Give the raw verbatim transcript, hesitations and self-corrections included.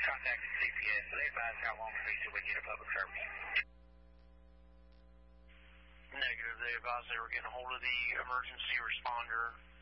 contacted C P S. They advise how long it takes till we get a public service. Negative. They advised they were getting a hold of the emergency responder